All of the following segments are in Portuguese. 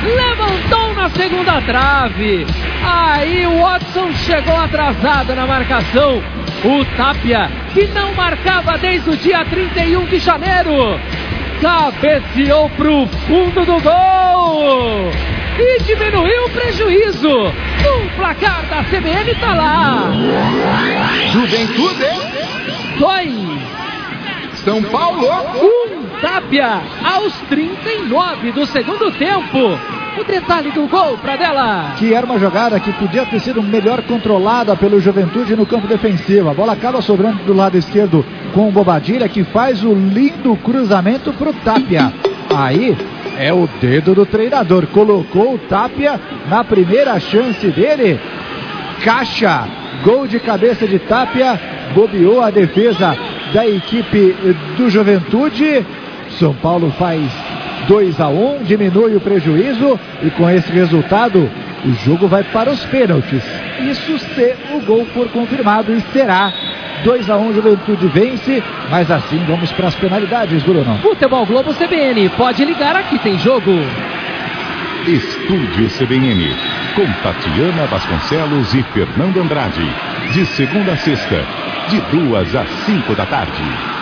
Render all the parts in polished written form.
levantou na segunda trave. Aí o Watson chegou atrasado na marcação. O Tapia, que não marcava desde o dia 31 de janeiro, cabeceou pro fundo do gol e diminuiu o prejuízo. O placar da CBN tá lá. Juventude 2, São Paulo 1. Tapia aos 39 do segundo tempo. O detalhe do gol, Pradella. Que era uma jogada que podia ter sido melhor controlada pelo Juventude no campo defensivo. A bola acaba sobrando do lado esquerdo com o Bobadilla, que faz o lindo cruzamento pro Tapia. Aí é o dedo do treinador. Colocou o Tapia na primeira chance dele. Caixa, gol de cabeça de Tapia. Bobeou a defesa da equipe do Juventude. São Paulo faz 2-1, diminui o prejuízo e com esse resultado o jogo vai para os pênaltis. Isso se o gol for confirmado, e será 2-1, Juventude vence, mas assim vamos para as penalidades, Bruno. Futebol Globo CBN, pode ligar, aqui tem jogo. Estúdio CBN, com Tatiana Vasconcelos e Fernando Andrade, de segunda a sexta, de 2 às 5 da tarde.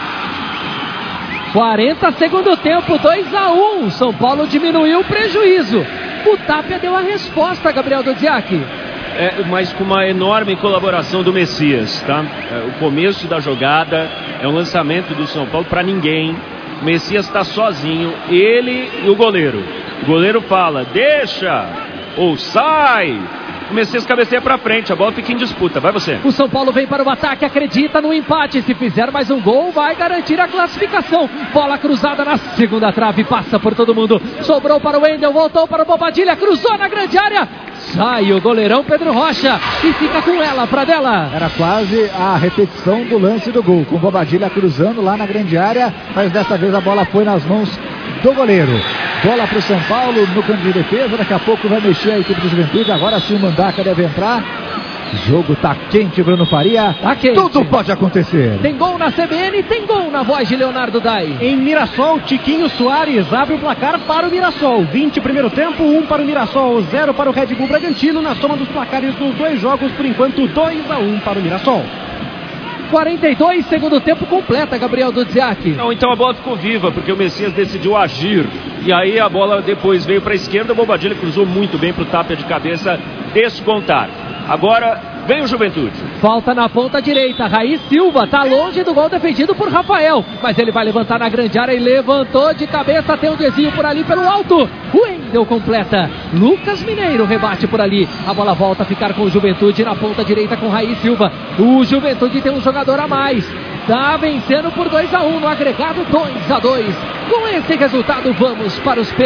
40 segundo tempo, 2-1. São Paulo diminuiu o prejuízo. O Tapia deu a resposta, Gabriel Dudziak. Mas com uma enorme colaboração do Messias, tá? O começo da jogada é um lançamento do São Paulo para ninguém. O Messias está sozinho, ele e o goleiro. O goleiro fala, deixa ou sai. O Messias cabeceia pra frente, a bola fica em disputa, vai você. O São Paulo vem para o ataque, acredita no empate. Se fizer mais um gol, vai garantir a classificação. Bola cruzada na segunda trave, passa por todo mundo. Sobrou para o Wendel, voltou para o Bobadilla, cruzou na grande área. Sai o goleirão Pedro Rocha e fica com ela, Pradella. Era quase a repetição do lance do gol, com o Bobadilla cruzando lá na grande área, mas dessa vez a bola foi nas mãos do goleiro. Bola para o São Paulo no campo de defesa. Daqui a pouco vai mexer a equipe do Juventude. Agora sim o Mandaca deve entrar. O jogo tá quente, Bruno Faria. Tá quente. Tudo pode acontecer. Tem gol na CBN, tem gol na voz de Leonardo Dai. Em Mirassol, Tiquinho Soares abre o placar para o Mirassol. 20 primeiro tempo, 1 para o Mirassol, 0 para o Red Bull Bragantino. Na soma dos placares dos dois jogos, por enquanto 2-1 para o Mirassol. 42, segundo tempo completa, Gabriel Dudziak. Não, então a bola ficou viva, porque o Messias decidiu agir. E aí a bola depois veio para a esquerda, o Bobadilla cruzou muito bem para o Tapia de cabeça descontar. Agora vem o Juventude. Falta na ponta direita, Raí Silva tá longe do gol defendido por Rafael, mas ele vai levantar na grande área e levantou de cabeça, tem um desvio por ali pelo alto. Wendel completa, Lucas Mineiro rebate por ali, a bola volta a ficar com o Juventude na ponta direita com Raí Silva. O Juventude tem um jogador a mais, tá vencendo por 2-1 no agregado, 2-2. Com esse resultado vamos para os